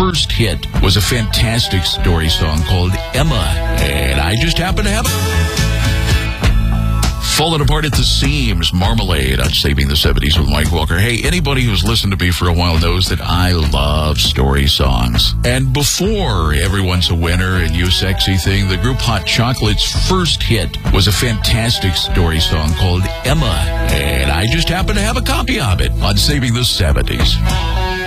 first hit was a fantastic story song called Emma, and I just happen to have Falling Apart at the Seams, Marmalade on Saving the 70s with Mike Walker. Hey, anybody who's listened to me for a while knows that I love story songs. And before Everyone's a Winner and You Sexy Thing, the group Hot Chocolate's first hit was a fantastic story song called Emma, and I just happen to have a copy of it on Saving the 70s.